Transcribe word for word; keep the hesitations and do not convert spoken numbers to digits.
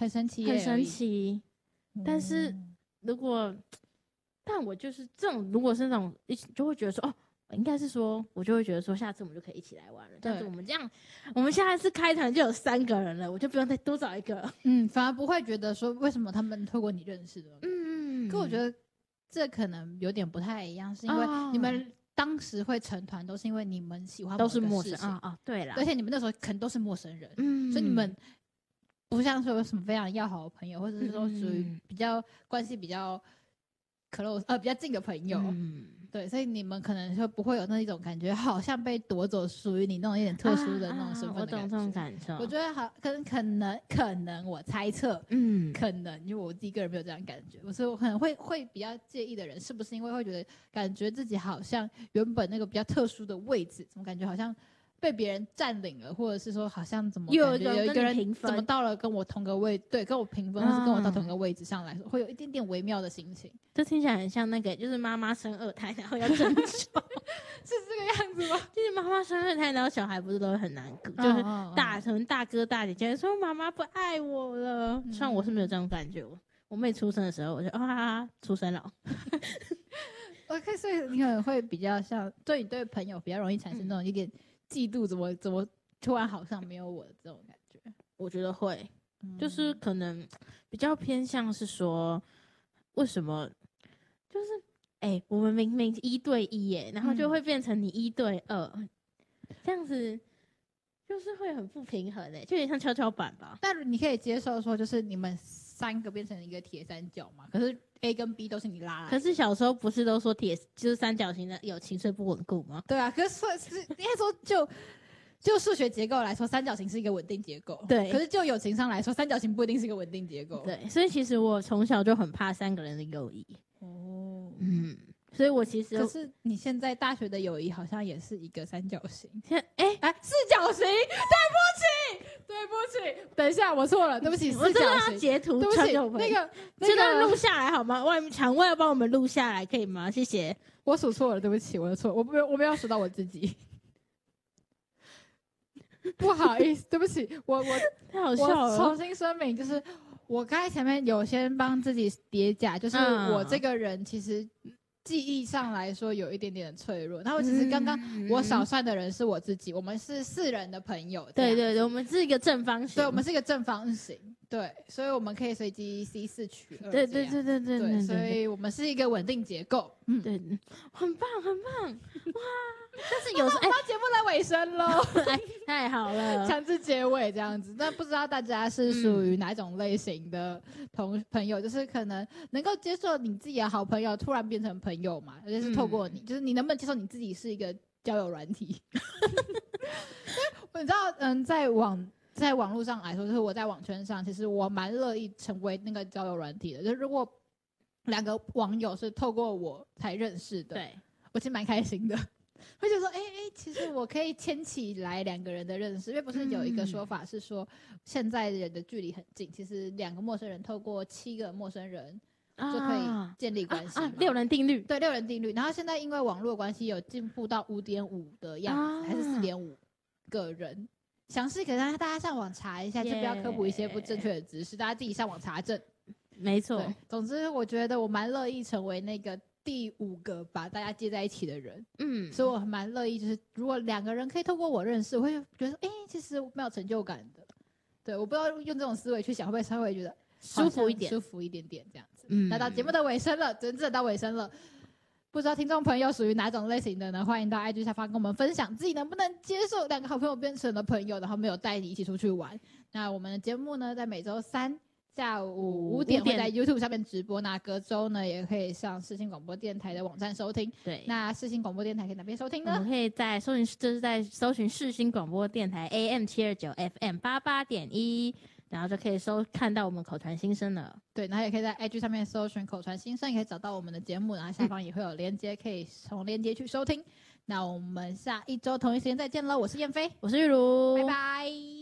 很神奇， 很神奇。但是如果，但我就是这种，如果是那种一起就会觉得说，哦，应该是说，我就会觉得说，下次我们就可以一起来玩了。但是我们这样，我们下一次开团就有三个人了，我就不用再多找一个了。 嗯，反而不会觉得说为什么他们透过你认识的。 嗯， 可我觉得这可能有点不太一样，是因为你们当时会成团都是因为你们喜欢某个事情， 都是陌生啊啊，对啦， 而且你们那时候可能都是陌生人， 嗯， 所以你们不像说有什么非常要好的朋友，或者是说属于比较关系比较 close 呃比较近的朋友，嗯，对，所以你们可能就不会有那一种感觉，好像被夺走属于你那种有点特殊的那种身份的感觉。啊啊、我懂这种感受。我觉得好，跟可能可能我猜测，嗯，可能因为我自己个人没有这样感觉，我是我可能会会比较介意的人，是不是因为会觉得感觉自己好像原本那个比较特殊的位置，怎么感觉好像被别人占领了，或者是说好像怎么有有一个人怎么到了跟我同个位，对，跟我平分，或是跟我到同一个位置上来说，会有一点点微妙的心情。 这听起来很像那个，就是妈妈生二胎然后要争宠，是这个样子吗？ 就是妈妈生二胎，然后小孩不是都会很难过，哦、就是大可能大哥大姐姐说妈妈不爱我了。虽然我是没有这种感觉，我妹出生的时候，我就啊出生了。 OK， 所以你可能会比较像，对你对朋友比较容易产生那种一点。嫉妒怎么怎么突然好像没有我的这种感觉， 我觉得会，嗯、就是可能比较偏向是说，为什么就是哎、欸，我们明明一对一耶，然后就会变成你一对二，嗯、这样子就是会很不平衡哎，就有点像跷跷板吧。 但你可以接受说，就是你们三个变成一个铁三角嘛，可是 A 跟 B 都是你拉来的。 可是小时候不是都说铁就是三角形的友情是不稳固吗？ 对啊，可是说是应该说就就数学结构来说，三角形是一个稳定结构。 对， 可是就友情上来说，三角形不一定是一个稳定结构。 对，所以其实我从小就很怕三个人的友谊。哦，嗯，所以我其实可是你现在大学的友谊好像也是一个三角形。 哎哎、 欸，四角形，对不起，对不起，等一下，我错了，对不起，四角形。 我真的要截图， 对不起，那个这段录下来好吗？外面场外要帮我们录下来可以吗？谢谢。 我数错了，对不起，我的错，我没有，我没有数到我自己。不好意思，对不起，我我太好笑了。 我重新声明，就是我刚才前面有先帮自己叠假，就是我这个人其实记忆上来说有一点点的脆弱。然后其实刚刚我少算的人是我自己，我们是四人的朋友。 对对对，我们是一个正方形。 对，我们是一个正方形。对，所以我们可以随机 C 四取二。 对对对对对对， 所以我们是一个稳定结构。 嗯，对，很棒很棒，哇！但是有时候哎，节目来尾声喽， 太好了， 强制结尾这样子。但不知道大家是属于哪种类型的同朋友，嗯、就是可能能够接受你自己的好朋友突然变成朋友嘛，而且是透过你，嗯、就是你能不能接受你自己是一个交友软体？你知道，嗯，在网。在网络上来说，就是我在网圈上，其实我蛮乐意成为那个交友软体的。就是如果两个网友是透过我才认识的，对，我其实蛮开心的。会觉得说，哎、欸、哎、欸，其实我可以牵起来两个人的认识，因为不是有一个说法是说，现在人的距离很近，其实两个陌生人透过七个陌生人就可以建立关系、啊啊啊。 六人定律， 对，六人定律。然后现在因为网络关系有进步到五点五的样子，啊、还是四点五个人。详细可能大家上网查一下， yeah. 就不要科普一些不正确的知识，大家自己上网查证。 没错， 总之我觉得我蛮乐意成为那个第五个把大家接在一起的人。嗯，所以我蛮乐意，就是如果两个人可以透过我认识，我会觉得哎、欸，其实蛮有成就感的。对，我不知道用这种思维去想，会不会稍微觉得舒服一点， 舒服一点点这样子。嗯，来到节目的尾声了，真正到尾声了。不知道听众朋友属于哪种类型的呢？欢迎到 I G 下方跟我们分享自己能不能接受两个好朋友变成了朋友，然后没有带你一起出去玩。那我们的节目呢，在每周三下午五点会在 YouTube 上面直播，那隔周呢也可以上世新广播电台的网站收听。对，那世新广播电台可以哪边收听呢？ 我们可以在搜寻，就是在搜寻世新广播电台 A M 七二九 F M 八八点一。然后就可以收看到我们口传新生了， 对，然后也可以在 I G 上面搜寻口传新生，也可以找到我们的节目，然后下方也会有连结，可以从连结去收听。那我们下一周同一时间再见喽！我是燕飞， 我是玉茹， 拜拜。